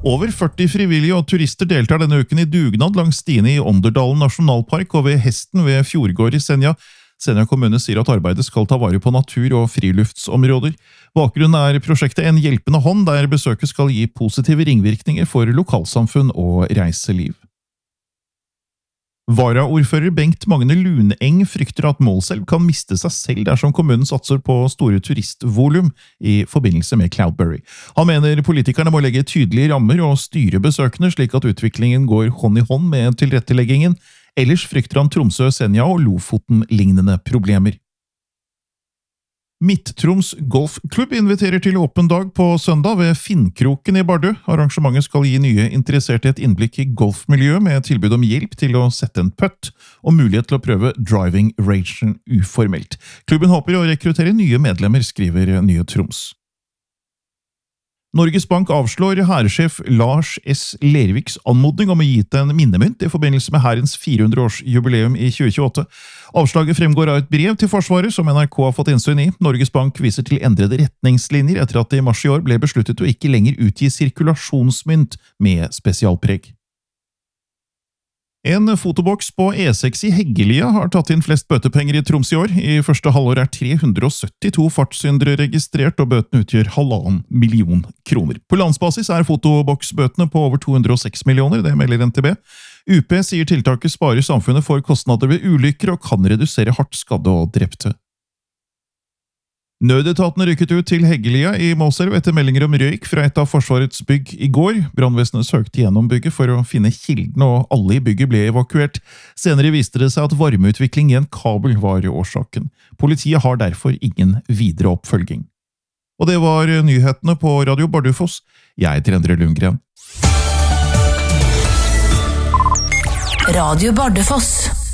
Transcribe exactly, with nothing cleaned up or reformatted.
Over førti frivillige og turister deltar denne uken i dugnad langs stiene i Ånderdalen nasjonalpark og ved Hesten ved Fjordgård i Senja. Senja kommune sier at arbeidet skal ta vare på natur- og friluftsområder. Bakgrunnen er prosjektet En hjelpende hånd, der besøket skal gi positive ringvirkninger for lokalsamfunn og reiseliv. Varaordfører Bengt Magne Luneng frykter at Målselv kan miste seg selv dersom kommunen satser på store turistvolum i forbindelse med Cloudberry. Han mener politikerne må legge tydelige rammer og styre besøkende slik at utviklingen går hånd i hånd med tilretteleggingen. Ellers frykter han Tromsø, Senja og Lofoten-lignende problemer. Midt-Troms Golfklubb inviterer til åpen dag på søndag ved Finnkroken i Bardu. Arrangementet skal gi nye interesserte et innblikk i golfmiljøet med tilbud om hjelp til å sette en putt og mulighet til å prøve driving range uformelt. Klubben håper å rekruttere nye medlemmer, skriver Nye Troms. Norges Bank avslår hærsjef Lars S. Lerviks anmodning om å gi ut en minnemynt i forbindelse med hærens fire hundre års jubileum i tjue tjueåtte. Avslaget fremgår av et brev til Forsvaret som N R K har fått innsyn i. Norges Bank viser til endrede retningslinjer etter at det i mars i år ble besluttet å ikke lenger utgi sirkulasjonsmynt med spesialpreg. En fotoboks på E seks i Heggelia har tatt inn flest bøtepenger i Troms i år. I første halvår er tre hundre og syttito fartssyndere registrert, og bøtene utgjør halvannen million kroner. På landsbasis er fotoboksbøtene på over to hundre og seks millioner, det melder N T B. U P sier tiltaket sparer samfunnet for kostnader ved ulykker og kan redusere hardt skadde og drepte. Nødetaten rykket ut til Heggelia i Målselv etter meldinger om røyk fra et av Forsvarets bygg i går. Brannvesenet søkte gjennom bygget for å finne kilden, og alle i bygget ble evakuert. Senere viste det seg at varmeutvikling i en kabel var årsaken. Politiet har derfor ingen videre oppfølging. Og det var nyhetene på Radio Bardufoss. Jeg heter Endre Lundgren. Radio Bardufoss.